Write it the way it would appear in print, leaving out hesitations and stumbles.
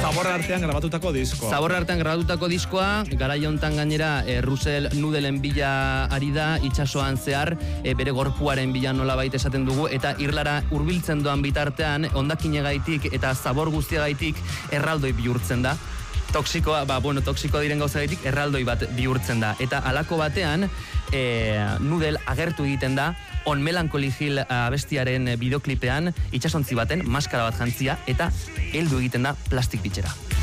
Zabor artean grabatutako diskoa. Zabor artean grabatutako diskoa, garai hontan gainera Russell Nudelen bila ari da, itsasoan zehar, bere gorpuaren bila nolabait esaten dugu, eta irlara hurbiltzen doan bitartean, hondakinegaitik eta zabor guztiagaitik erraldoi bihurtzen da. Toxikoa diren gauzagaitik erraldoi bat bihurtzen da. Eta halako batean, Nudel agertu egiten da, On Melancholy Hill abestiaren bideoklipean, itsasontzi baten maskara bat jantzia, eta heldu egiten da plastik bitxera.